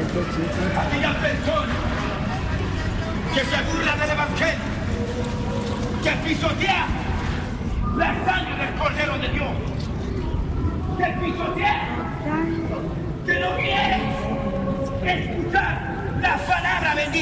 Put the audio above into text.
Aquellas personas que se burlan del Evangelio, que pisotean la sangre del Cordero de Dios, que pisotean, que no quieren escuchar